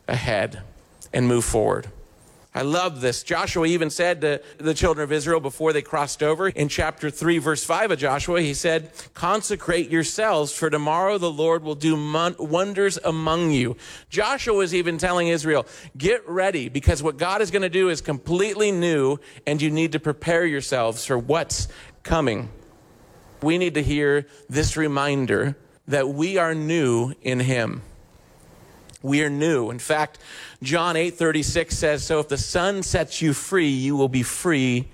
ahead and move forward. I love this. Joshua even said to the children of Israel before they crossed over in chapter 3, verse 5 of Joshua, he said, consecrate yourselves, for tomorrow the Lord will do wonders among you. Joshua was even telling Israel, get ready, because what God is going to do is completely new, and you need to prepare yourselves for what's coming. We need to hear this reminder that we are new in him. We are new. In fact, John 8:36 says, so if the Son sets you free, you will be free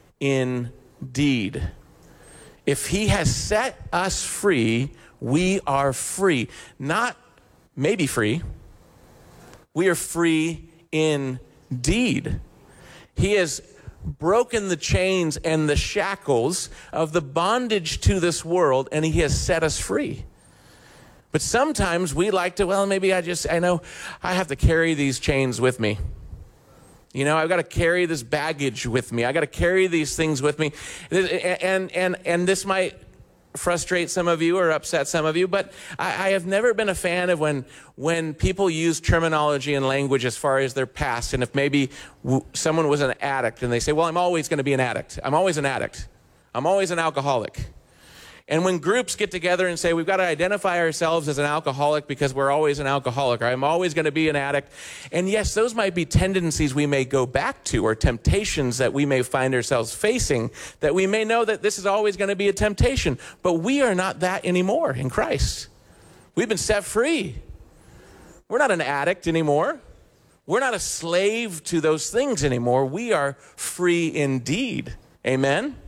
indeed. If he has set us free, we are free. Not maybe free. We are free indeed. He has broken the chains and the shackles of the bondage to this world, and he has set us free. But sometimes we like to, well, maybe I know I have to carry these chains with me. You know, I've got to carry this baggage with me. I got to carry these things with me. And this might frustrate some of you or upset some of you, but I have never been a fan of when people use terminology and language as far as their past. And if maybe someone was an addict and they say, well, I'm always going to be an addict. I'm always an addict. I'm always an alcoholic. And when groups get together and say, we've got to identify ourselves as an alcoholic because we're always an alcoholic, or I'm always going to be an addict. And yes, those might be tendencies we may go back to, or temptations that we may find ourselves facing, that we may know that this is always going to be a temptation. But we are not that anymore in Christ. We've been set free. We're not an addict anymore. We're not a slave to those things anymore. We are free indeed. Amen?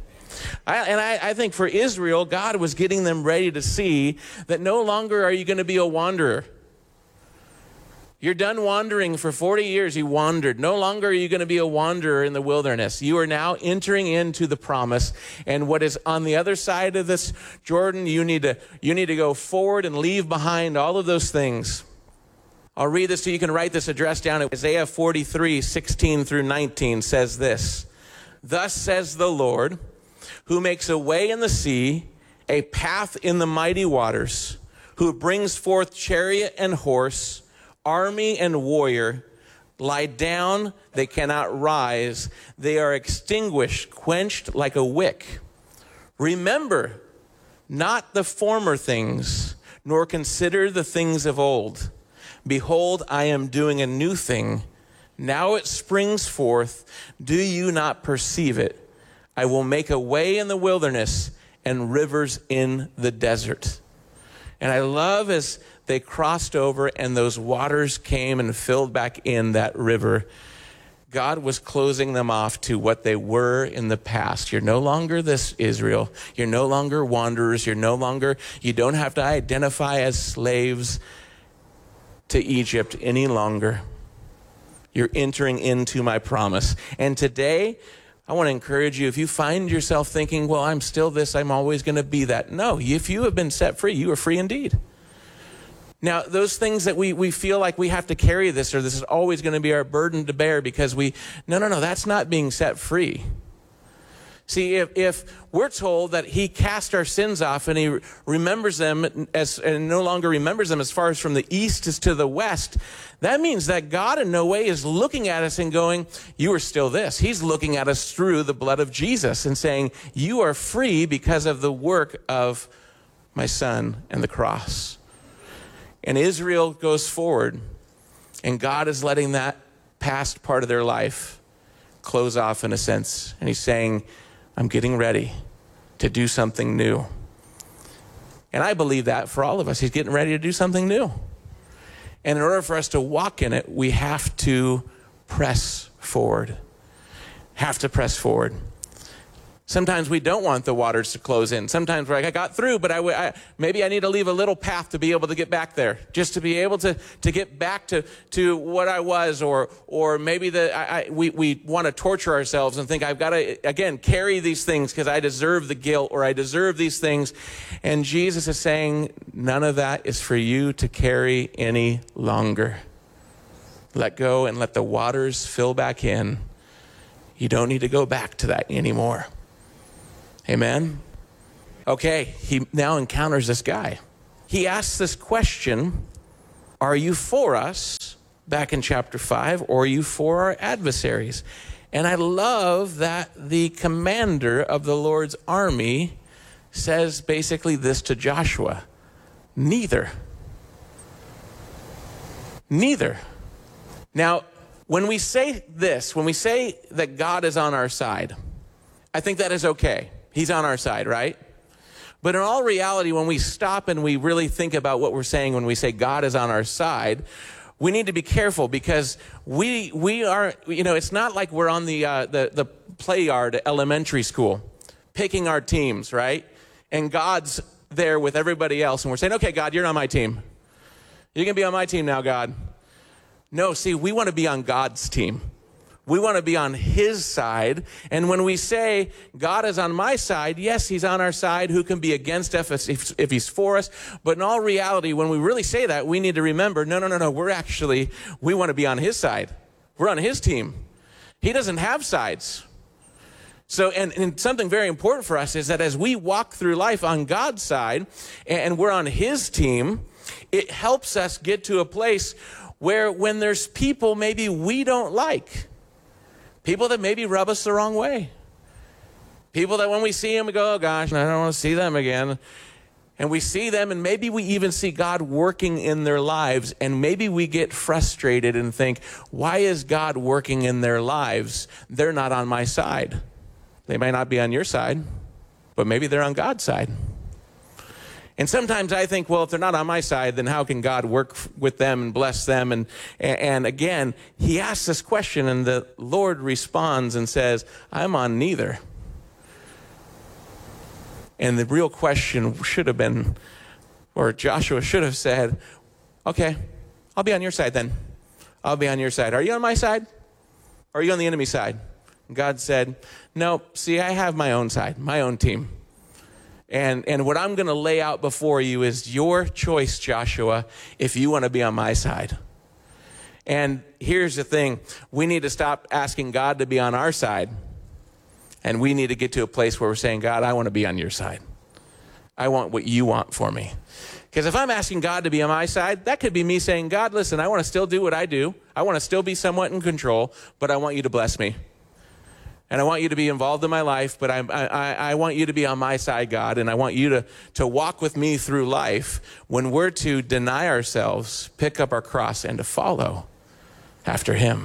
I think for Israel, God was getting them ready to see that no longer are you going to be a wanderer. You're done wandering. For 40 years you wandered. No longer are you going to be a wanderer in the wilderness. You are now entering into the promise. And what is on the other side of this Jordan, you need to go forward and leave behind all of those things. I'll read this so you can write this address down. Isaiah 43:16-19 says this. Thus says the Lord, who makes a way in the sea, a path in the mighty waters, who brings forth chariot and horse, army and warrior, lie down, they cannot rise, they are extinguished, quenched like a wick. Remember not the former things, nor consider the things of old. Behold, I am doing a new thing. Now it springs forth. Do you not perceive it? I will make a way in the wilderness and rivers in the desert. And I love as they crossed over and those waters came and filled back in that river. God was closing them off to what they were in the past. You're no longer this Israel. You're no longer wanderers. You don't have to identify as slaves to Egypt any longer. You're entering into my promise. And today, I want to encourage you, if you find yourself thinking, well, I'm still this, I'm always going to be that. No, if you have been set free, you are free indeed. Now, those things that we feel like we have to carry this, or this is always going to be our burden to bear because no, that's not being set free. See, if we're told that he cast our sins off and he remembers them and no longer remembers them as far as from the east as to the west, that means that God in no way is looking at us and going, you are still this. He's looking at us through the blood of Jesus and saying, you are free because of the work of my son and the cross. And Israel goes forward, and God is letting that past part of their life close off in a sense. And he's saying, I'm getting ready to do something new. And I believe that for all of us. He's getting ready to do something new. And in order for us to walk in it, we have to press forward. Have to press forward. Sometimes we don't want the waters to close in. Sometimes we're like, I got through, but maybe I need to leave a little path to be able to get back there. Just to be able to get back to what I was, or maybe we want to torture ourselves and think I've got to, again, carry these things because I deserve the guilt or I deserve these things. And Jesus is saying, none of that is for you to carry any longer. Let go and let the waters fill back in. You don't need to go back to that anymore. Amen? Okay, he now encounters this guy. He asks this question, are you for us back in chapter 5, or you for our adversaries. And I love that the commander of the Lord's army says basically this to Joshua: neither. Neither. Now, when we say this, when we say that God is on our side, I think that is okay. He's on our side, right? But in all reality, when we stop and we really think about what we're saying when we say God is on our side, we need to be careful, because we are, it's not like we're on the play yard at elementary school picking our teams, right? And God's there with everybody else, and we're saying, okay, God, you're on my team. You can be on my team now, God. No, see, we want to be on God's team. We want to be on his side. And when we say God is on my side, yes, he's on our side. Who can be against us if he's for us? But in all reality, when we really say that, we need to remember, no. We want to be on his side. We're on his team. He doesn't have sides. So, and something very important for us is that as we walk through life on God's side and we're on his team, it helps us get to a place where when there's people maybe we don't like, people that maybe rub us the wrong way, people that when we see them we go, oh gosh, I don't want to see them again. And we see them, and maybe we even see God working in their lives, and maybe we get frustrated and think, why is God working in their lives? They're not on my side. They may not be on your side, but maybe they're on God's side. And sometimes I think, well, if they're not on my side, then how can God work with them and bless them? And again, he asks this question, and the Lord responds and says, I'm on neither. And the real question should have been, or Joshua should have said, okay, I'll be on your side then. I'll be on your side. Are you on my side? Or are you on the enemy side? And God said, no, see, I have my own side, my own team. And what I'm going to lay out before you is your choice, Joshua, if you want to be on my side. And here's the thing. We need to stop asking God to be on our side. And we need to get to a place where we're saying, God, I want to be on your side. I want what you want for me. Because if I'm asking God to be on my side, that could be me saying, God, listen, I want to still do what I do. I want to still be somewhat in control, but I want you to bless me. And I want you to be involved in my life, but I want you to be on my side, God, and I want you to walk with me through life when we're to deny ourselves, pick up our cross, and to follow after him.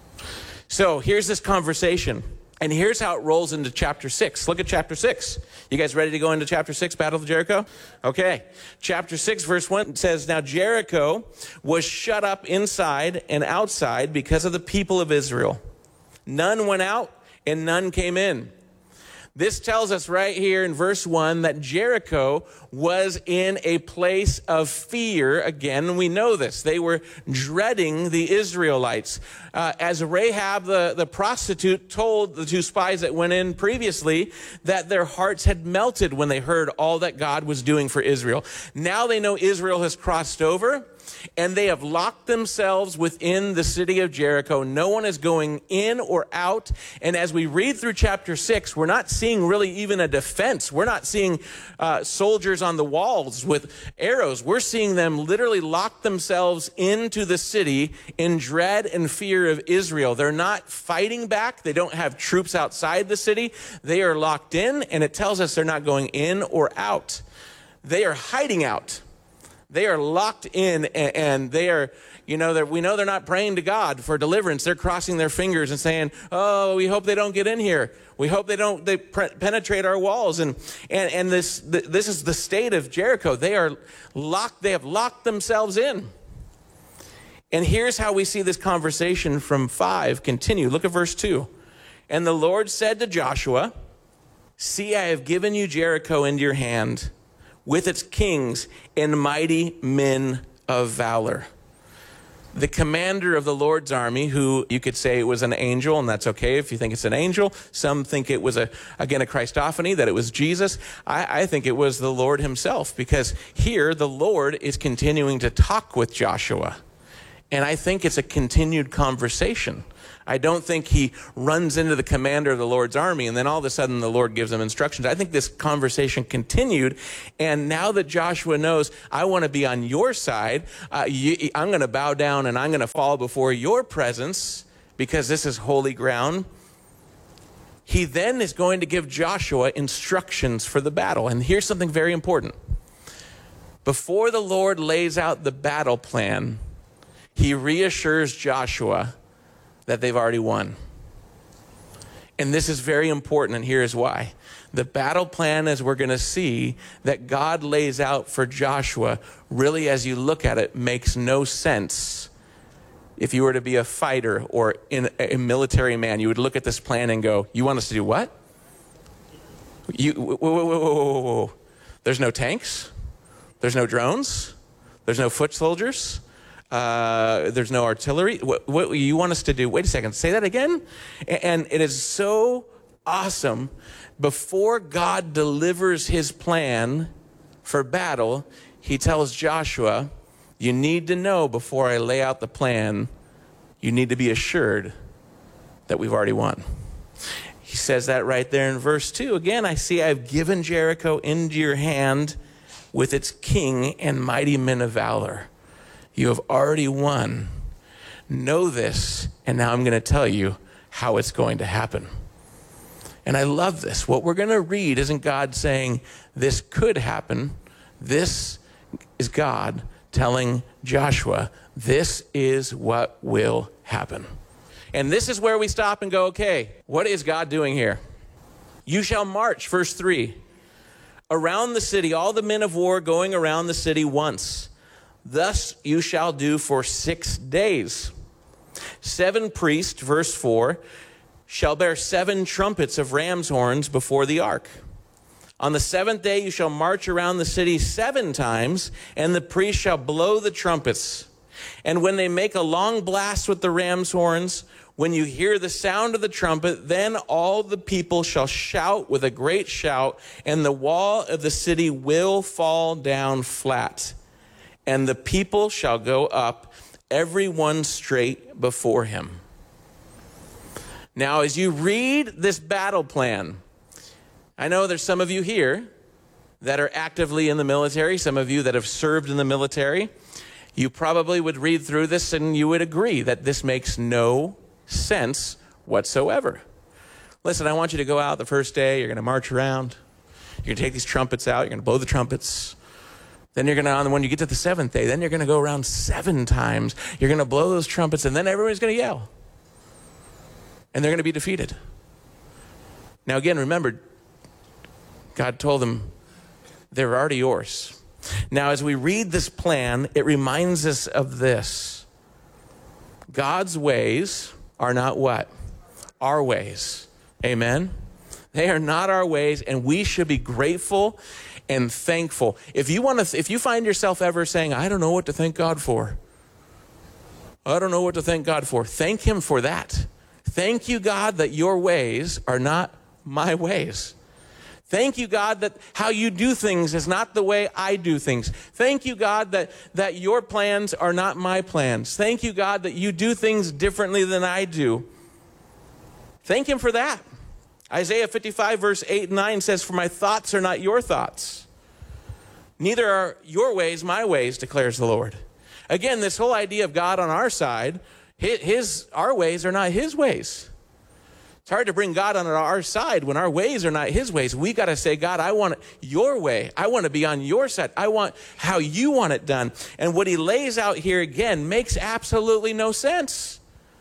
So here's this conversation, and here's how it rolls into chapter 6. Look at chapter 6. You guys ready to go into chapter 6, Battle of Jericho? Okay. Chapter 6, verse 1 says, now Jericho was shut up inside and outside because of the people of Israel. None went out, and none came in. This tells us right here in verse 1 that Jericho was in a place of fear. Again, we know this. They were dreading the Israelites. As Rahab, the prostitute, told the two spies that went in previously that their hearts had melted when they heard all that God was doing for Israel. Now they know Israel has crossed over, and they have locked themselves within the city of Jericho. No one is going in or out. And as we read through chapter 6, we're not seeing really even a defense. We're not seeing soldiers on the walls with arrows. We're seeing them literally lock themselves into the city in dread and fear of Israel. They're not fighting back. They don't have troops outside the city. They are locked in, and it tells us they're not going in or out. They are hiding out. They are locked in, and they are, we know they're not praying to God for deliverance. They're crossing their fingers and saying, oh, we hope they don't get in here. We hope they penetrate our walls. And this is the state of Jericho. They are locked. They have locked themselves in. And here's how we see this conversation from 5 continue. Look at verse 2. And the Lord said to Joshua, see, I have given you Jericho into your hand, with its kings and mighty men of valor. The commander of the Lord's army, who you could say was an angel, and that's okay if you think it's an angel. Some think it was, a Christophany, that it was Jesus. I think it was the Lord himself, because here the Lord is continuing to talk with Joshua. And I think it's a continued conversation. I don't think he runs into the commander of the Lord's army and then all of a sudden the Lord gives him instructions. I think this conversation continued. And now that Joshua knows, I want to be on your side, I'm going to bow down and I'm going to fall before your presence because this is holy ground. He then is going to give Joshua instructions for the battle. And here's something very important. Before the Lord lays out the battle plan, he reassures Joshua that they've already won. And this is very important, and here's why. The battle plan, as we're going to see, that God lays out for Joshua, really, as you look at it, makes no sense. If you were to be a fighter or a military man, you would look at this plan and go, you want us to do what? Whoa. There's no tanks. There's no drones. There's no foot soldiers. There's no artillery. What you want us to do? Wait a second. Say that again. And it is so awesome. Before God delivers his plan for battle, he tells Joshua, you need to know before I lay out the plan, you need to be assured that we've already won. He says that right there in verse 2. Again, I see I've given Jericho into your hand with its king and mighty men of valor. You have already won. Know this, and now I'm going to tell you how it's going to happen. And I love this. What we're going to read isn't God saying this could happen. This is God telling Joshua, this is what will happen. And this is where we stop and go, okay, what is God doing here? You shall march, verse 3, around the city, all the men of war going around the city once. Thus you shall do for 6 days. 7 priests, verse 4, shall bear 7 trumpets of ram's horns before the ark. On the 7th day you shall march around the city 7 times, and the priests shall blow the trumpets. And when they make a long blast with the ram's horns, when you hear the sound of the trumpet, then all the people shall shout with a great shout, and the wall of the city will fall down flat. And the people shall go up, every one straight before him. Now, as you read this battle plan, I know there's some of you here that are actively in the military, some of you that have served in the military. You probably would read through this and you would agree that this makes no sense whatsoever. Listen, I want you to go out the first day. You're going to march around. You're going to take these trumpets out. You're going to blow the trumpets. Then you're going to, when you get to the 7th day, then you're going to go around 7 times. You're going to blow those trumpets, and then everybody's going to yell. And they're going to be defeated. Now, again, remember, God told them they're already yours. Now, as we read this plan, it reminds us of this. God's ways are not what? Our ways. Amen? They are not our ways, and we should be grateful and thankful. If you find yourself ever saying, I don't know what to thank God for. I don't know what to thank God for. Thank him for that. Thank you, God, that your ways are not my ways. Thank you, God, that how you do things is not the way I do things. Thank you, God, that your plans are not my plans. Thank you, God, that you do things differently than I do. Thank him for that. Isaiah 55 verse 8 and 9 says, for my thoughts are not your thoughts. Neither are your ways my ways, declares the Lord. Again, this whole idea of God on our side, our ways are not his ways. It's hard to bring God on our side when our ways are not his ways. We got to say, God, I want your way. I want to be on your side. I want how you want it done. And what he lays out here again makes absolutely no sense.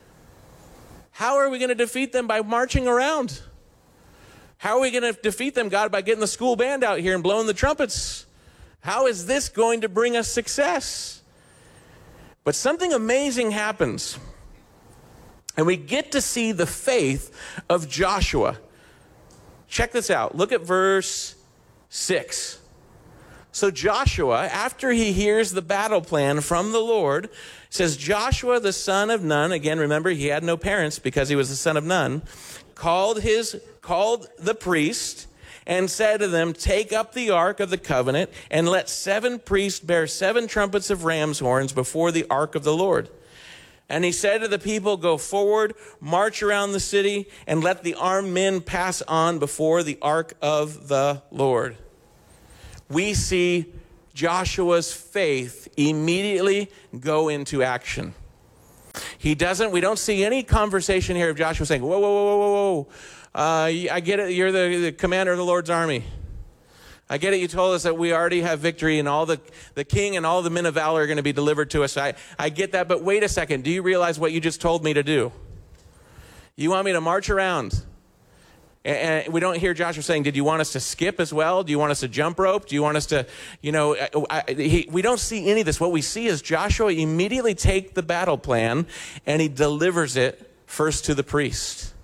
How are we going to defeat them? By marching around. How are we going to defeat them, God, by getting the school band out here and blowing the trumpets? How is this going to bring us success? But something amazing happens. And we get to see the faith of Joshua. Check this out. Look at verse 6. So Joshua, after he hears the battle plan from the Lord, says, Joshua, the son of Nun, again, remember, he had no parents because he was the son of Nun, called the priest and said to them, take up the ark of the covenant and let 7 priests bear 7 trumpets of ram's horns before the ark of the Lord. And he said to the people, go forward, march around the city, and let the armed men pass on before the ark of the Lord. We see Joshua's faith immediately go into action. We don't see any conversation here of Joshua saying, whoa, whoa, whoa, whoa, whoa. I get it, you're the commander of the Lord's army. I get it, you told us that we already have victory and all the king and all the men of valor are going to be delivered to us. I get that, but wait a second. Do you realize what you just told me to do? You want me to march around? And we don't hear Joshua saying, did you want us to skip as well? Do you want us to jump rope? Do you want us to, we don't see any of this. What we see is Joshua immediately take the battle plan and he delivers it first to the priest.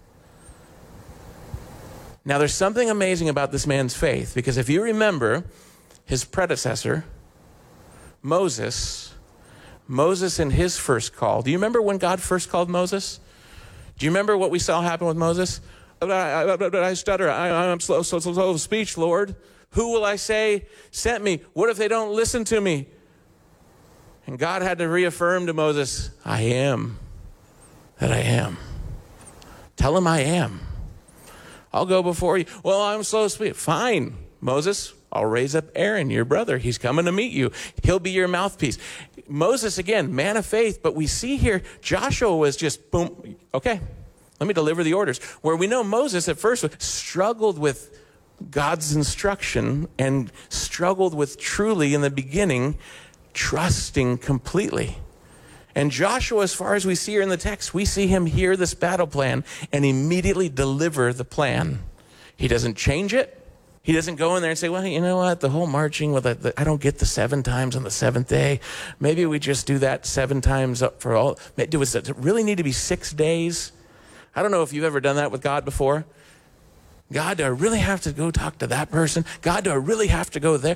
Now there's something amazing about this man's faith, because if you remember his predecessor, Moses in his first call, do you remember when God first called Moses? Do you remember what we saw happen with Moses? I stutter. I'm slow of speech, Lord. Who will I say sent me? What if they don't listen to me? And God had to reaffirm to Moses, I am that I am. Tell him I am. I'll go before you. Well, I'm slow of speech. Fine, Moses. I'll raise up Aaron, your brother. He's coming to meet you. He'll be your mouthpiece. Moses, again, man of faith. But we see here, Joshua was just, boom, okay. Let me deliver the orders. Where we know Moses at first struggled with God's instruction and struggled with truly in the beginning trusting completely. And Joshua, as far as we see here in the text, we see him hear this battle plan and immediately deliver the plan. He doesn't change it. He doesn't go in there and say, well, you know what, the whole marching with I don't get the 7 times on the 7th day. Maybe we just do that 7 times up for all. Does it really need to be 6 days? I don't know if you've ever done that with God before. God, do I really have to go talk to that person? God, do I really have to go there?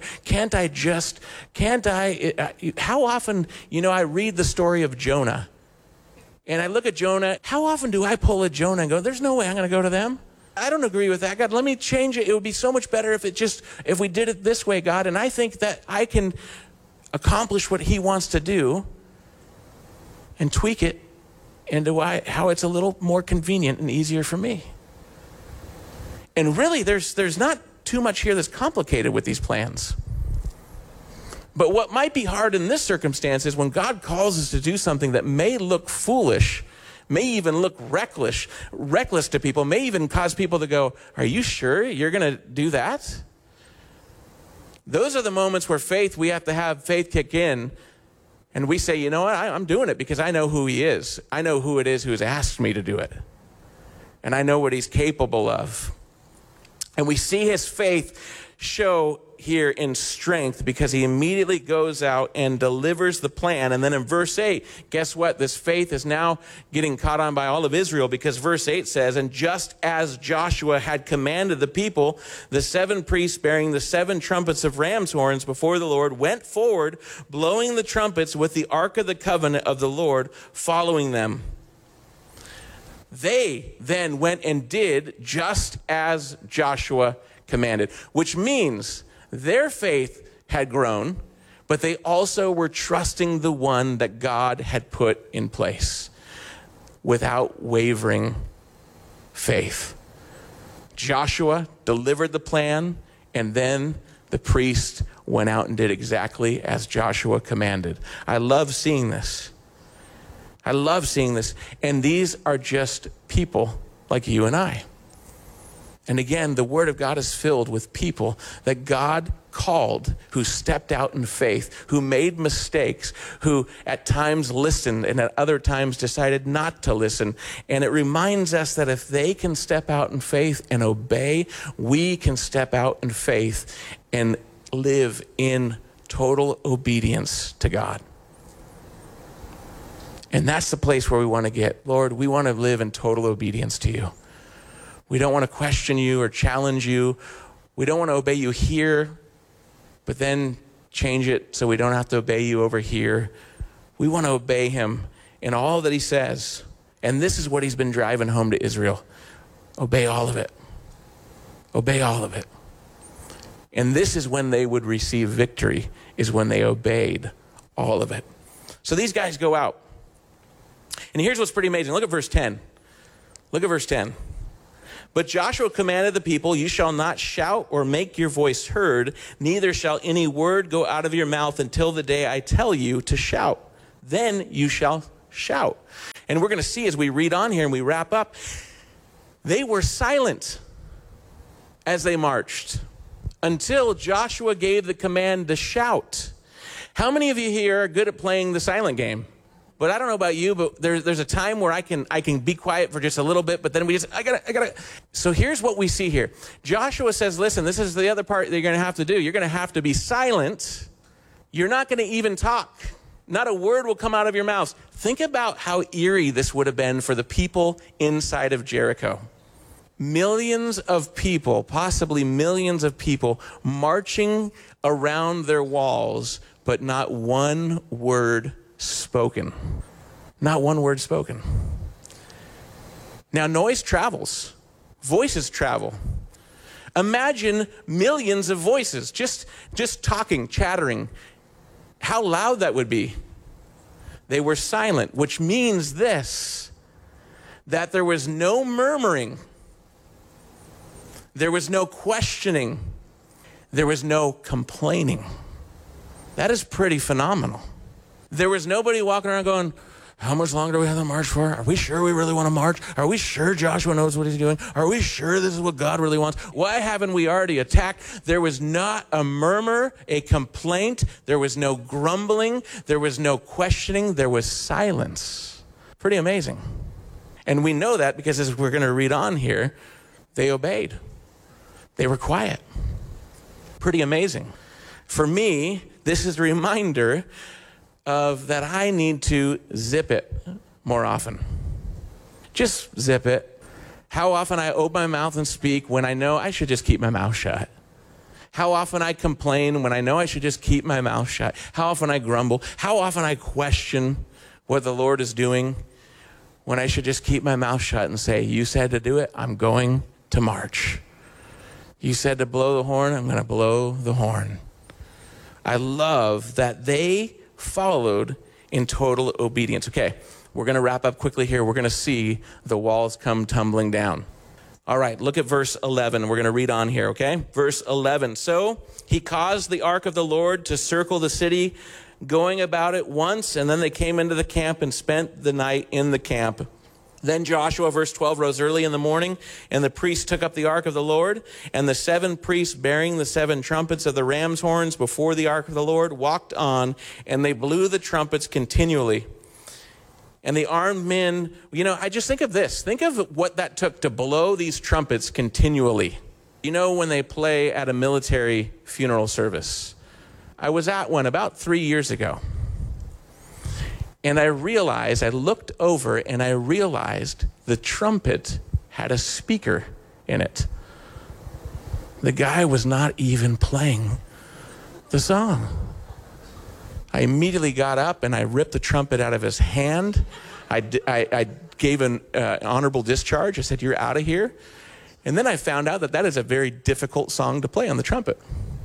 How often, I read the story of Jonah. And I look at Jonah. How often do I pull a Jonah and go, there's no way I'm going to go to them? I don't agree with that. God, let me change it. It would be so much better if we did it this way, God. And I think that I can accomplish what he wants to do and tweak it into how it's a little more convenient and easier for me. And really, there's not too much here that's complicated with these plans. But what might be hard in this circumstance is when God calls us to do something that may look foolish, may even look reckless to people, may even cause people to go, are you sure you're going to do that? Those are the moments where we have to have faith kick in. And we say, you know what, I'm doing it because I know who he is. I know who it is who has asked me to do it. And I know what he's capable of. And we see his faith show here in strength because he immediately goes out and delivers the plan. And then in verse 8, guess what? This faith is now getting caught on by all of Israel, because verse 8 says, and just as Joshua had commanded the people, the 7 priests bearing the 7 trumpets of ram's horns before the Lord went forward, blowing the trumpets with the ark of the covenant of the Lord following them. They then went and did just as Joshua commanded, which means their faith had grown, but they also were trusting the one that God had put in place without wavering faith. Joshua delivered the plan, and then the priest went out and did exactly as Joshua commanded. I love seeing this. I love seeing this. And these are just people like you and I. And again, the Word of God is filled with people that God called, who stepped out in faith, who made mistakes, who at times listened and at other times decided not to listen. And it reminds us that if they can step out in faith and obey, we can step out in faith and live in total obedience to God. And that's the place where we want to get. Lord, we want to live in total obedience to you. We don't want to question you or challenge you. We don't want to obey you here, but then change it so we don't have to obey you over here. We want to obey him in all that he says. And this is what he's been driving home to Israel. Obey all of it. Obey all of it. And this is when they would receive victory, is when they obeyed all of it. So these guys go out. And here's what's pretty amazing. Look at verse 10. Look at verse 10. But Joshua commanded the people, you shall not shout or make your voice heard, neither shall any word go out of your mouth until the day I tell you to shout. Then you shall shout. And we're going to see as we read on here and we wrap up, they were silent as they marched until Joshua gave the command to shout. How many of you here are good at playing the silent game? But I don't know about you, but there's a time where I can be quiet for just a little bit, but then I gotta. So here's what we see here. Joshua says, listen, this is the other part that you're going to have to do. You're going to have to be silent. You're not going to even talk. Not a word will come out of your mouths. Think about how eerie this would have been for the people inside of Jericho. Millions of people, possibly millions of people, marching around their walls, but not one word spoken. Not one word spoken. Now, noise travels. Voices travel. Imagine millions of voices just talking, chattering. How loud that would be. They were silent, which means this, that there was no murmuring. There was no questioning. There was no complaining. That is pretty phenomenal. There was nobody walking around going, how much longer do we have to march for? Are we sure we really want to march? Are we sure Joshua knows what he's doing? Are we sure this is what God really wants? Why haven't we already attacked? There was not a murmur, a complaint. There was no grumbling. There was no questioning. There was silence. Pretty amazing. And we know that because as we're going to read on here, they obeyed. They were quiet. Pretty amazing. For me, this is a reminder of that I need to zip it more often. Just zip it. How often I open my mouth and speak when I know I should just keep my mouth shut. How often I complain when I know I should just keep my mouth shut. How often I grumble. How often I question what the Lord is doing when I should just keep my mouth shut and say, you said to do it, I'm going to march. You said to blow the horn, I'm going to blow the horn. I love that they followed in total obedience. Okay, we're going to wrap up quickly here. We're going to see the walls come tumbling down. All right, look at verse 11. We're going to read on here, okay? Verse 11. So he caused the ark of the Lord to circle the city, going about it once, and then they came into the camp and spent the night in the camp. Then Joshua, verse 12, rose early in the morning, and the priests took up the ark of the Lord, and the 7 priests bearing the 7 trumpets of the ram's horns before the ark of the Lord walked on, and they blew the trumpets continually. And the armed men, I just think of this. Think of what that took to blow these trumpets continually. You know, when they play at a military funeral service. I was at one about 3 years ago. And I looked over and I realized the trumpet had a speaker in it. The guy was not even playing the song. I immediately got up and I ripped the trumpet out of his hand. I gave an honorable discharge. I said, you're out of here. And then I found out that is a very difficult song to play on the trumpet.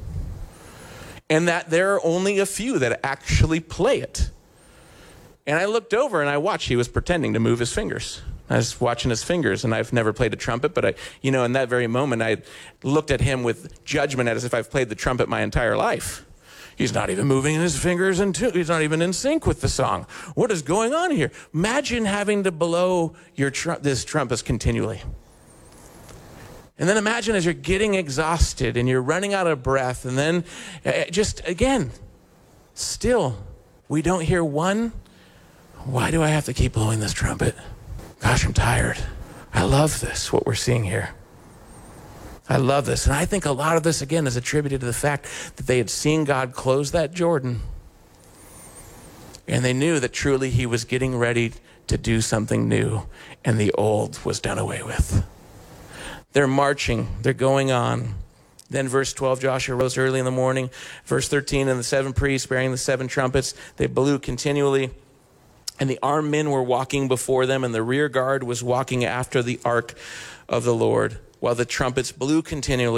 And that there are only a few that actually play it. And I looked over and I watched. He was pretending to move his fingers. I was watching his fingers, and I've never played a trumpet, but in that very moment, I looked at him with judgment as if I've played the trumpet my entire life. He's not even moving his fingers, he's not even in sync with the song. What is going on here? Imagine having to blow this trumpet continually. And then imagine as you're getting exhausted and you're running out of breath, and then still, we don't hear one. Why do I have to keep blowing this trumpet? Gosh, I'm tired. I love this, what we're seeing here. I love this. And I think a lot of this, again, is attributed to the fact that they had seen God close that Jordan. And they knew that truly he was getting ready to do something new, and the old was done away with. They're marching. They're going on. Then verse 12, Joshua rose early in the morning. Verse 13, and the 7 priests bearing the 7 trumpets, they blew continually. And the armed men were walking before them, and the rear guard was walking after the ark of the Lord, while the trumpets blew continually.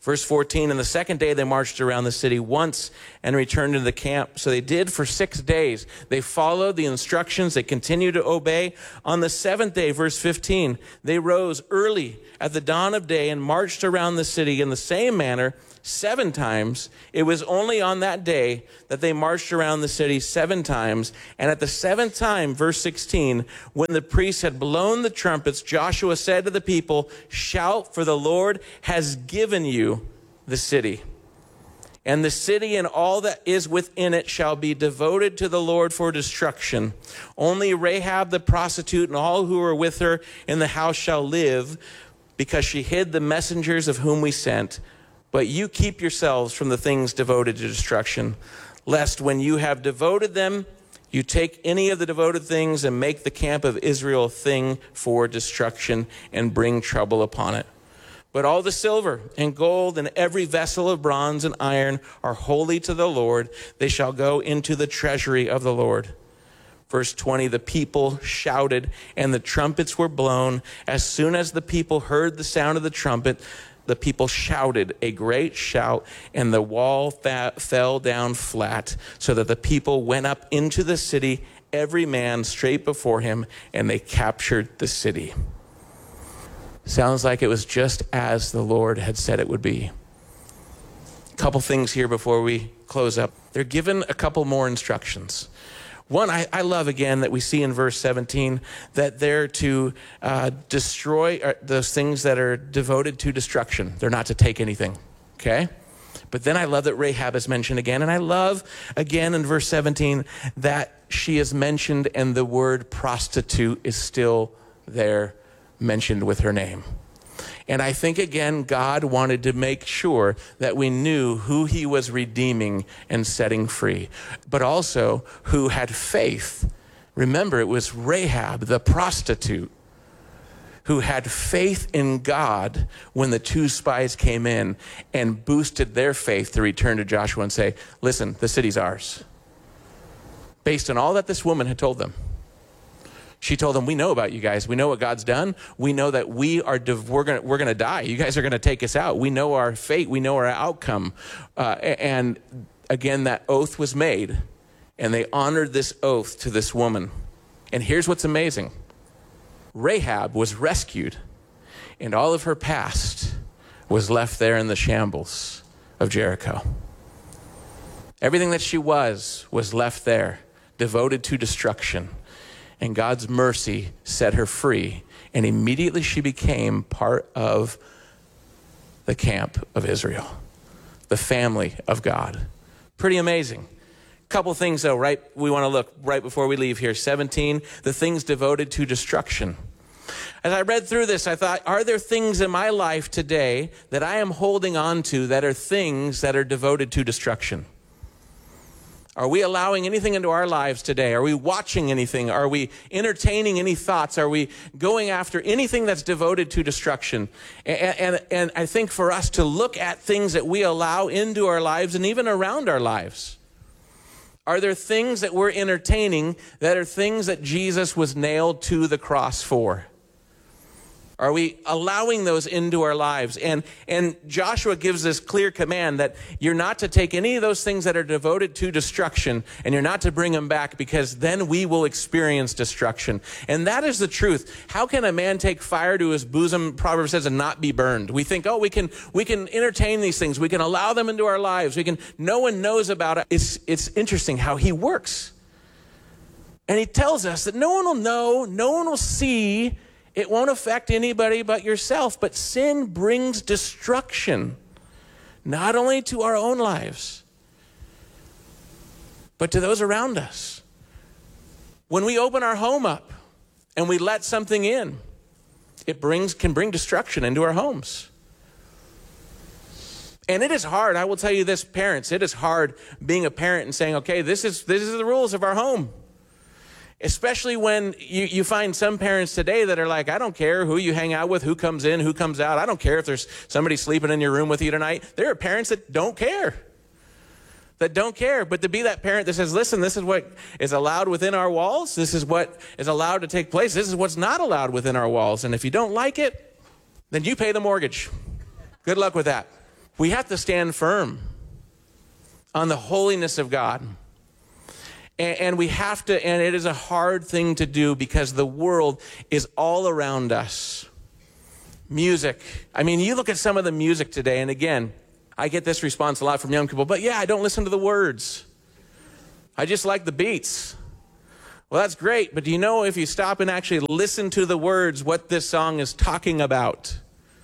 Verse 14, and the second day they marched around the city once and returned to the camp. So they did for 6 days. They followed the instructions. They continued to obey. On the seventh day, verse 15, they rose early at the dawn of day and marched around the city in the same manner 7 times. It was only on that day that they marched around the city 7 times. And at the 7th time, verse 16, when the priests had blown the trumpets, Joshua said to the people, shout, for the Lord has given you the city. And the city and all that is within it shall be devoted to the Lord for destruction. Only Rahab the prostitute and all who are with her in the house shall live, because she hid the messengers of whom we sent. But you keep yourselves from the things devoted to destruction, lest when you have devoted them, you take any of the devoted things and make the camp of Israel a thing for destruction and bring trouble upon it. But all the silver and gold and every vessel of bronze and iron are holy to the Lord. They shall go into the treasury of the Lord. Verse 20, the people shouted and the trumpets were blown. As soon as the people heard the sound of the trumpet, the people shouted a great shout, and the wall fell down flat, so that the people went up into the city, every man straight before him, and they captured the city. Sounds like it was just as the Lord had said it would be. A couple things here before we close up. They're given a couple more instructions. One, I love, again, that we see in verse 17 that they're to destroy those things that are devoted to destruction. They're not to take anything, okay? But then I love that Rahab is mentioned again. And I love, again, in verse 17, that she is mentioned and the word prostitute is still there mentioned with her name. And I think, again, God wanted to make sure that we knew who he was redeeming and setting free, but also who had faith. Remember, it was Rahab, the prostitute, who had faith in God when the 2 spies came in and boosted their faith to return to Joshua and say, listen, the city's ours. Based on all that this woman had told them. She told them, we know about you guys. We know what God's done. We know that we're going to die. You guys are going to take us out. We know our fate. We know our outcome. And again, that oath was made, and they honored this oath to this woman. And here's what's amazing. Rahab was rescued, and all of her past was left there in the shambles of Jericho. Everything that she was left there, devoted to destruction. And God's mercy set her free. And immediately she became part of the camp of Israel, the family of God. Pretty amazing. Couple things, though, right? We want to look right before we leave here. 17, the things devoted to destruction. As I read through this, I thought, are there things in my life today that I am holding on to that are things that are devoted to destruction? Are we allowing anything into our lives today? Are we watching anything? Are we entertaining any thoughts? Are we going after anything that's devoted to destruction? And I think for us to look at things that we allow into our lives and even around our lives. Are there things that we're entertaining that are things that Jesus was nailed to the cross for? Are we allowing those into our lives? And Joshua gives this clear command that you're not to take any of those things that are devoted to destruction, and you're not to bring them back, because then we will experience destruction. And that is the truth. How can a man take fire to his bosom, Proverbs says, and not be burned? We think, we can entertain these things. We can allow them into our lives. No one knows about it. It's interesting how he works. And he tells us that no one will know, no one will see. It won't affect anybody but yourself. But sin brings destruction, not only to our own lives, but to those around us. When we open our home up and we let something in, it can bring destruction into our homes. And it is hard. I will tell you this, parents, it is hard being a parent and saying, okay, this is the rules of our home. Especially when you find some parents today that are like, I don't care who you hang out with, who comes in, who comes out. I don't care if there's somebody sleeping in your room with you tonight. There are parents that don't care. But to be that parent that says, listen, this is what is allowed within our walls. This is what is allowed to take place. This is what's not allowed within our walls. And if you don't like it, then you pay the mortgage. Good luck with that. We have to stand firm on the holiness of God. And we have to, and it is a hard thing to do because the world is all around us. Music. I mean, you look at some of the music today, and again, I get this response a lot from young people, but yeah, I don't listen to the words. I just like the beats. Well, that's great, but do you know if you stop and actually listen to the words, what this song is talking about?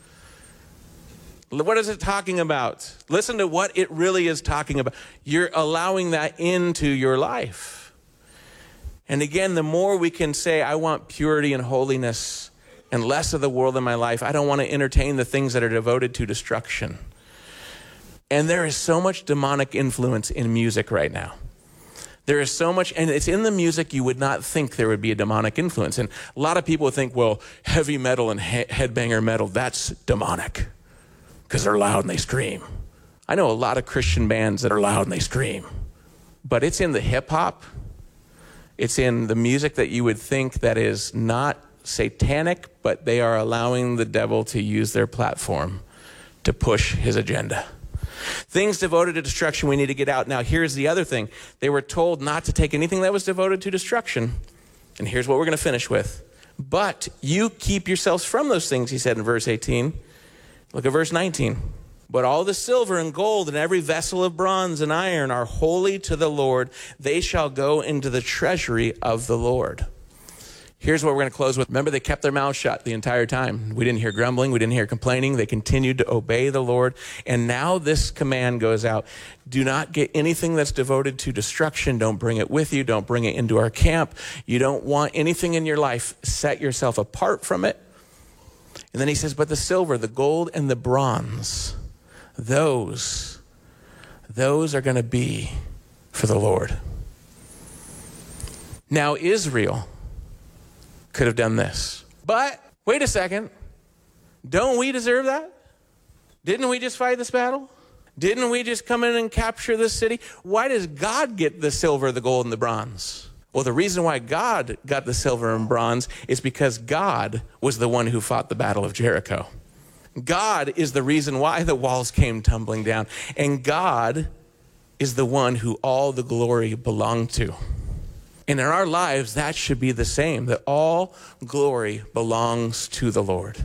What is it talking about? Listen to what it really is talking about. You're allowing that into your life. And again, the more we can say, I want purity and holiness and less of the world in my life. I don't want to entertain the things that are devoted to destruction. And there is so much demonic influence in music right now. There is so much, and it's in the music you would not think there would be a demonic influence. And a lot of people think, well, heavy metal and headbanger metal, that's demonic. Because they're loud and they scream. I know a lot of Christian bands that are loud and they scream. But it's in the hip hop. It's in the music that you would think that is not satanic, but they are allowing the devil to use their platform to push his agenda. Things devoted to destruction we need to get out. Now, here's the other thing. They were told not to take anything that was devoted to destruction. And here's what we're going to finish with. But you keep yourselves from those things, he said in verse 18. Look at verse 19. But all the silver and gold and every vessel of bronze and iron are holy to the Lord. They shall go into the treasury of the Lord. Here's what we're going to close with. Remember, they kept their mouths shut the entire time. We didn't hear grumbling. We didn't hear complaining. They continued to obey the Lord. And now this command goes out. Do not get anything that's devoted to destruction. Don't bring it with you. Don't bring it into our camp. You don't want anything in your life. Set yourself apart from it. And then he says, but the silver, the gold, and the bronze, those are going to be for the Lord. Now, Israel could have done this. But, wait a second. Don't we deserve that? Didn't we just fight this battle? Didn't we just come in and capture this city? Why does God get the silver, the gold, and the bronze? Well, the reason why God got the silver and bronze is because God was the one who fought the battle of Jericho. God is the reason why the walls came tumbling down. And God is the one who all the glory belonged to. And in our lives, that should be the same, that all glory belongs to the Lord.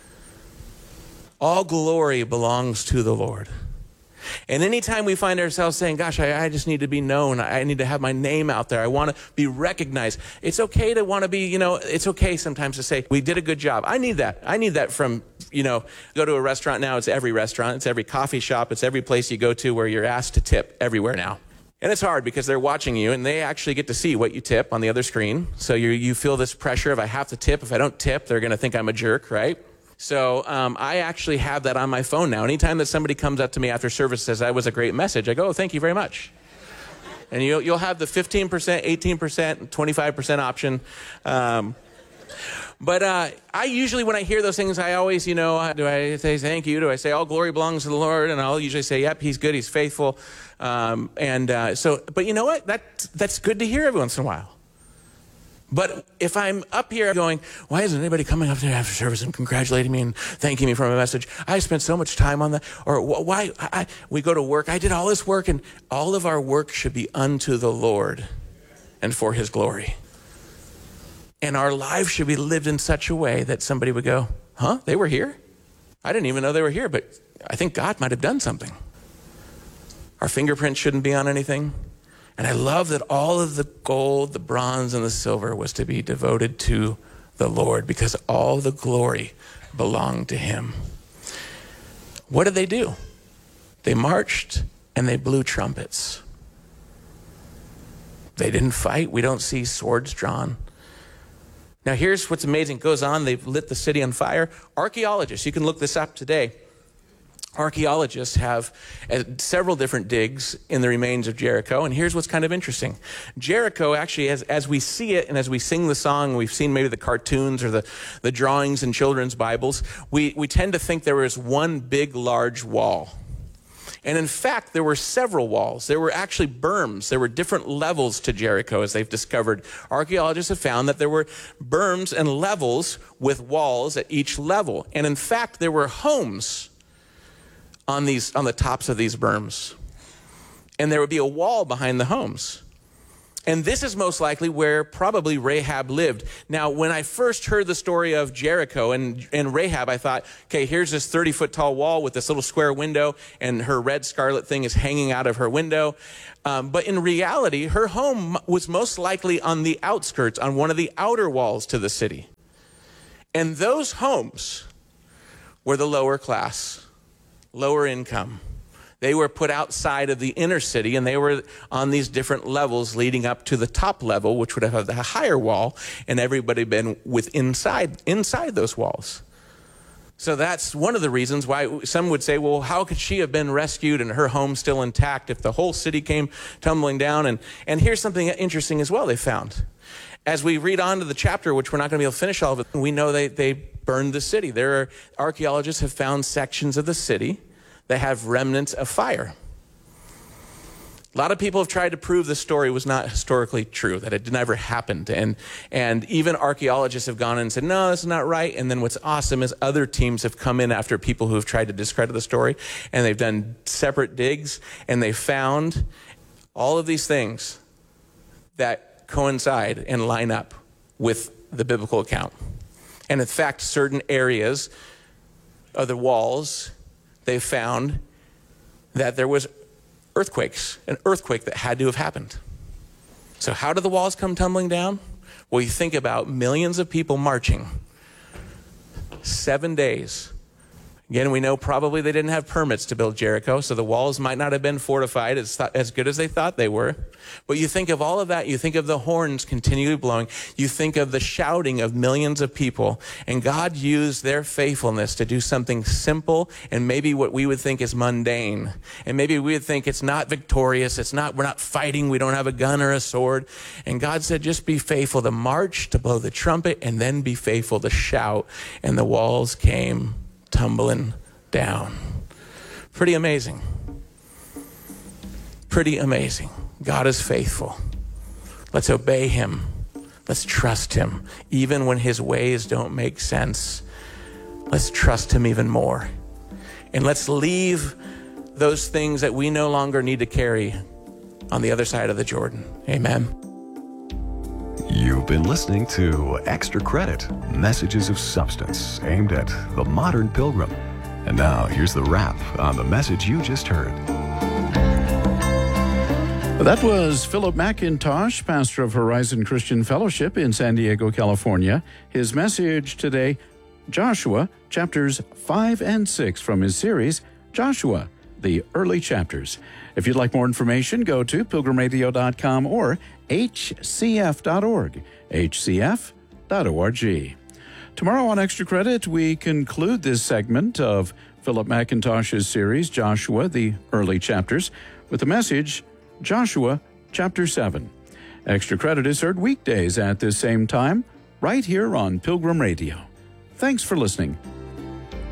All glory belongs to the Lord. And anytime we find ourselves saying, gosh, I just need to be known. I need to have my name out there. I want to be recognized. It's okay to want to be, it's okay sometimes to say, we did a good job. I need that. I need that from, go to a restaurant now. It's every restaurant. It's every coffee shop. It's every place you go to where you're asked to tip everywhere now. And it's hard because they're watching you and they actually get to see what you tip on the other screen. So you feel this pressure of I have to tip. If I don't tip, they're going to think I'm a jerk, right? So I actually have that on my phone now. Anytime that somebody comes up to me after service and says, that was a great message, I go, oh, thank you very much. And you'll have the 15%, 18%, 25% option. But I usually, when I hear those things, I always, do I say thank you? Do I say all glory belongs to the Lord? And I'll usually say, yep, he's good, he's faithful. But you know what? That's good to hear every once in a while. But if I'm up here going, why isn't anybody coming up there after service and congratulating me and thanking me for my message? I spent so much time on that. Or why we go to work. I did all this work, and all of our work should be unto the Lord and for his glory. And our lives should be lived in such a way that somebody would go, huh? They were here? I didn't even know they were here, but I think God might have done something. Our fingerprints shouldn't be on anything. And I love that all of the gold, the bronze, and the silver was to be devoted to the Lord because all the glory belonged to him. What did they do? They marched and they blew trumpets. They didn't fight. We don't see swords drawn. Now here's what's amazing. It goes on. They've lit the city on fire. Archaeologists, you can look this up today. Archaeologists have several different digs in the remains of Jericho, and here's what's kind of interesting. Jericho actually, as we see it and as we sing the song, we've seen maybe the cartoons or the drawings in children's Bibles, we tend to think there was one big, large wall. And in fact, there were several walls. There were actually berms. There were different levels to Jericho, as they've discovered. Archaeologists have found that there were berms and levels with walls at each level. And in fact, there were homes on the tops of these berms. And there would be a wall behind the homes. And this is most likely where probably Rahab lived. Now, when I first heard the story of Jericho and Rahab, I thought, okay, here's this 30-foot tall wall with this little square window, and her red scarlet thing is hanging out of her window. But in reality, her home was most likely on the outskirts, on one of the outer walls to the city. And those homes were the lower class, lower income. They were put outside of the inner city, and they were on these different levels leading up to the top level, which would have a higher wall, and everybody been inside those walls. So that's one of the reasons why some would say, well, how could she have been rescued and her home still intact if the whole city came tumbling down? And here's something interesting as well they found. As we read on to the chapter, which we're not going to be able to finish all of it, we know they burned the city. Archaeologists have found sections of the city that have remnants of fire. A lot of people have tried to prove the story was not historically true, that it never happened. And even archaeologists have gone in and said, no, that's not right. And then what's awesome is other teams have come in after people who have tried to discredit the story, and they've done separate digs, and they found all of these things that coincide and line up with the biblical account. And in fact, certain areas of the walls, they found that there was earthquakes, an earthquake that had to have happened. So how did the walls come tumbling down? Well, you think about millions of people marching, 7 days. Again, we know probably they didn't have permits to build Jericho, so the walls might not have been fortified as good as they thought they were. But you think of all of that, you think of the horns continually blowing, you think of the shouting of millions of people, and God used their faithfulness to do something simple and maybe what we would think is mundane. And maybe we would think it's not victorious, we're not fighting, we don't have a gun or a sword. And God said, just be faithful to march, to blow the trumpet, and then be faithful to shout. And the walls came tumbling down. Pretty amazing. Pretty amazing. God is faithful. Let's obey him. Let's trust him. Even when his ways don't make sense, let's trust him even more. And let's leave those things that we no longer need to carry on the other side of the Jordan. Amen. You've been listening to Extra Credit, messages of substance aimed at the modern pilgrim. And now here's the wrap on the message you just heard. That was Philip McIntosh, pastor of Horizon Christian Fellowship in San Diego, California. His message today, Joshua, chapters 5 and 6 from his series, Joshua, the Early Chapters. If you'd like more information, go to pilgrimradio.com or hcf.org, hcf.org. Tomorrow on Extra Credit, we conclude this segment of Philip McIntosh's series, Joshua, the Early Chapters, with the message, Joshua, chapter 7. Extra Credit is heard weekdays at this same time, right here on Pilgrim Radio. Thanks for listening.